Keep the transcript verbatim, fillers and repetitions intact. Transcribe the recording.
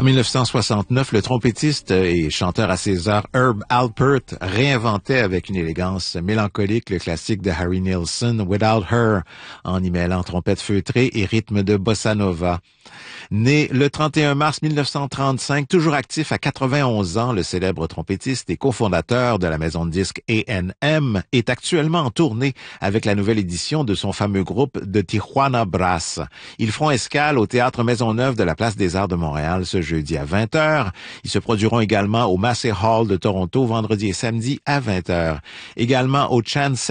En mille neuf cent soixante-neuf, le trompettiste et chanteur à ses heures Herb Alpert réinventait avec une élégance mélancolique le classique de Harry Nilsson, Without Her, en y mêlant trompette feutrée et rythme de bossa nova. Né le trente et un mars mille neuf cent trente-cinq, toujours actif à quatre-vingt-onze ans, le célèbre trompettiste et cofondateur de la maison de disques A and M est actuellement en tournée avec la nouvelle édition de son fameux groupe de Tijuana Brass. Ils feront escale au Théâtre Maisonneuve de la Place des Arts de Montréal ce jeudi à vingt heures. Ils se produiront également au Massey Hall de Toronto vendredi et samedi à vingt heures. Également au Chan